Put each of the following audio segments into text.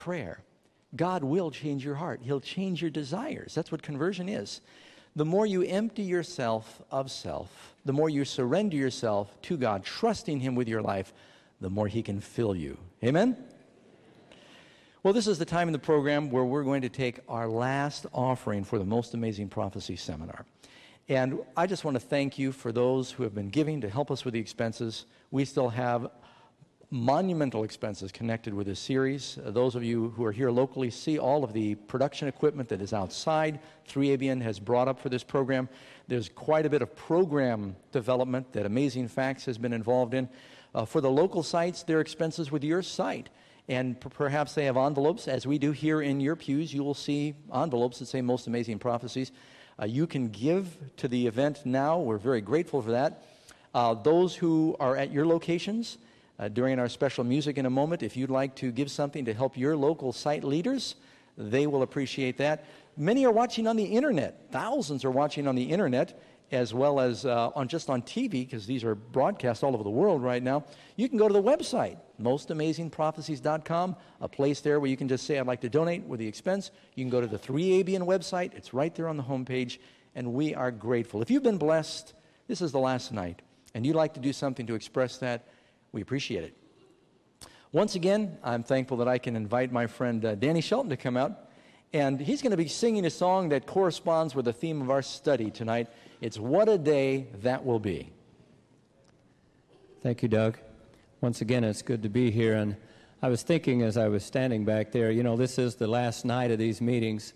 prayer. God will change your heart. He'll change your desires. That's what conversion is. The more you empty yourself of self, the more you surrender yourself to God, trusting Him with your life, the more He can fill you. Amen? Well, this is the time in the program where we're going to take our last offering for the Most Amazing Prophecy Seminar. And I just want to thank you for those who have been giving to help us with the expenses. We still have monumental expenses connected with this series. Those of you who are here locally see all of the production equipment that is outside 3ABN has brought up for this program. There's quite a bit of program development that Amazing Facts has been involved in. For the local sites, their expenses with your site. And perhaps they have envelopes, as we do here in your pews. You will see envelopes that say Most Amazing Prophecies. You can give to the event now. We're very grateful for that. Those who are at your locations, during our special music in a moment, if you'd like to give something to help your local site leaders, they will appreciate that. Many are watching on the internet. Thousands are watching on the internet, as well as on TV, because these are broadcast all over the world right now. You can go to the website, mostamazingprophecies.com, a place there where you can just say, I'd like to donate with the expense. You can go to the 3ABN website. It's right there on the homepage, and we are grateful. If you've been blessed, this is the last night, and you'd like to do something to express that, we appreciate it. Once again, I'm thankful that I can invite my friend Danny Shelton to come out, and he's going to be singing a song that corresponds with the theme of our study tonight. It's What a Day That Will Be. Thank you, Doug. Once again, it's good to be here, and I was thinking as I was standing back there, this is the last night of these meetings.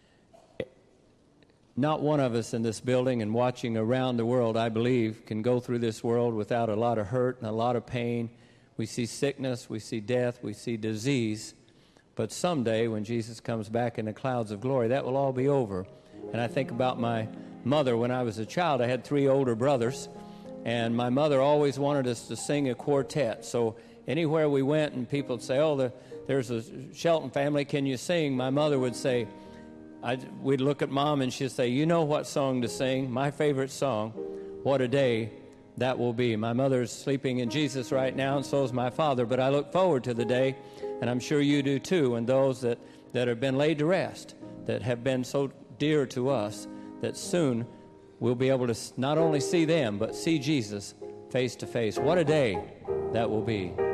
Not one of us in this building and watching around the world, I believe, can go through this world without a lot of hurt and a lot of pain. We see sickness, we see death, we see disease. But someday, when Jesus comes back in the clouds of glory, that will all be over. And I think about my mother. When I was a child, I had 3 older brothers, and my mother always wanted us to sing a quartet. So anywhere we went and people would say, oh, there's a Shelton family, can you sing? My mother would say, we'd look at Mom and she'd say, you know what song to sing? My favorite song, What a Day That Will Be. My mother's sleeping in Jesus right now, and so is my father, but I look forward to the day, and I'm sure you do too, and those that have been laid to rest, that have been so dear to us, that soon we'll be able to not only see them, but see Jesus face to face. What a day that will be.